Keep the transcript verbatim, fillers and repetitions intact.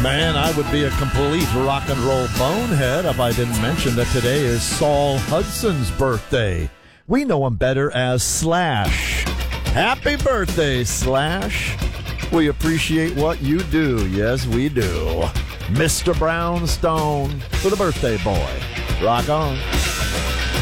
Man, I would be a complete rock and roll bonehead if I didn't mention that today is Saul Hudson's birthday. We know him better as Slash. Happy birthday, Slash. We appreciate what you do. Yes, we do. Mister Brownstone for the birthday boy. Rock on.